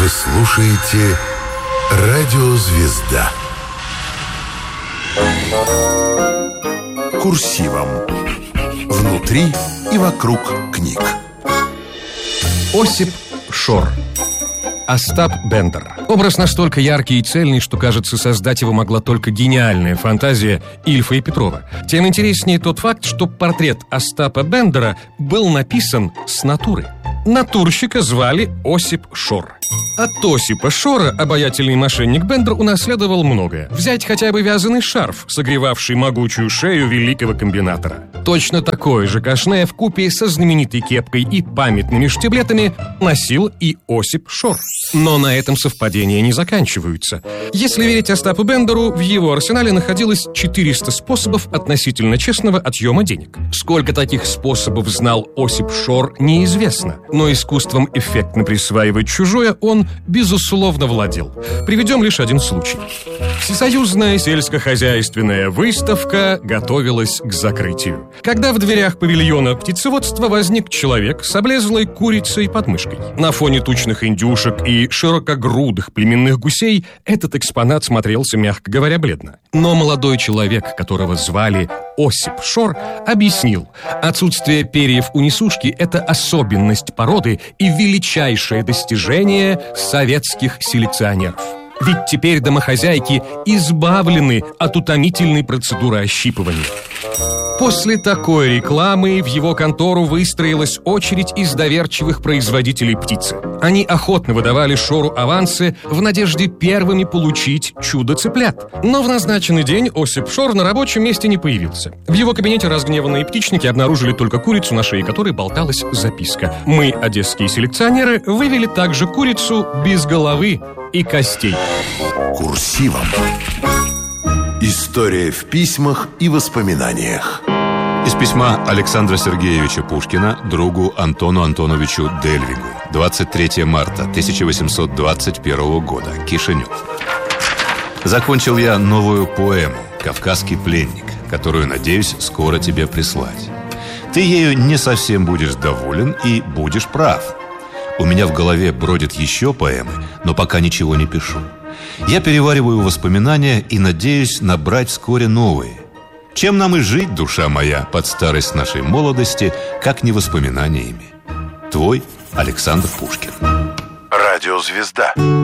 Вы слушаете «Радио Звезда». Курсивом. Внутри и вокруг книг. Осип Шор. Остап Бендер. Образ настолько яркий и цельный, что, кажется, создать его могла только гениальная фантазия Ильфа и Петрова. Тем интереснее тот факт, что портрет Остапа Бендера был написан с натуры. Натурщика звали Осип Шор. От Осипа Шора обаятельный мошенник Бендер унаследовал многое. Взять хотя бы вязаный шарф, согревавший могучую шею великого комбинатора. Точно такое же кашне вкупе со знаменитой кепкой и памятными штиблетами носил и Осип Шор. Но на этом совпадения не заканчиваются. Если верить Остапу Бендеру, в его арсенале находилось 400 способов относительно честного отъема денег. Сколько таких способов знал Осип Шор, неизвестно. Но искусством эффектно присваивать чужое он, безусловно, владел. Приведем лишь один случай. Всесоюзная сельскохозяйственная выставка готовилась к закрытию. Когда в дверях павильона птицеводства возник человек с облезлой курицей под мышкой. На фоне тучных индюшек и широкогрудых племенных гусей этот экспонат смотрелся, мягко говоря, бледно. Но молодой человек, которого звали Осип Шор, объяснил: отсутствие перьев у несушки – это особенность породы и величайшее достижение советских селекционеров. Ведь теперь домохозяйки избавлены от утомительной процедуры ощипывания. После такой рекламы в его контору выстроилась очередь из доверчивых производителей птицы. Они охотно выдавали Шору авансы в надежде первыми получить чудо-цыплят. Но в назначенный день Осип Шор на рабочем месте не появился. В его кабинете разгневанные птичники обнаружили только курицу, на шее которой болталась записка: «Мы, одесские селекционеры, вывели также курицу без головы и костей». Курсивом. История в письмах и воспоминаниях. Из письма Александра Сергеевича Пушкина другу Антону Антоновичу Дельвигу. 23 марта 1821 года. Кишинев. Закончил я новую поэму «Кавказский пленник», которую надеюсь скоро тебе прислать. Ты ею не совсем будешь доволен и будешь прав. У меня в голове бродят еще поэмы, но пока ничего не пишу. Я перевариваю воспоминания и надеюсь набрать вскоре новые. Чем нам и жить, душа моя, под старость нашей молодости, как не воспоминаниями. Твой Александр Пушкин. Радио Звезда.